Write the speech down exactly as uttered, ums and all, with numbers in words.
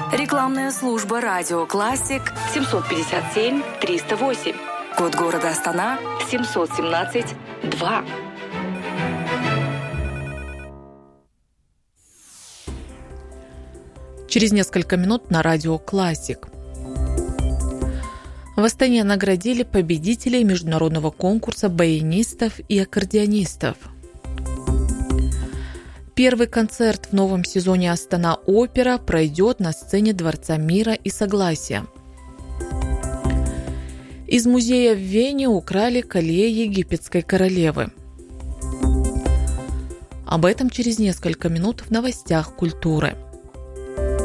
Рекламная служба «Радио Классик» семьсот пятьдесят семь триста восемь. Код города Астана семьсот семнадцать два. Через несколько минут на радио «Классик». В Астане наградили победителей международного конкурса баянистов и аккордеонистов. Первый концерт в новом сезоне «Астана Опера» пройдет на сцене Дворца мира и согласия. Из музея в Вене украли колье египетской королевы. Об этом через несколько минут в новостях культуры.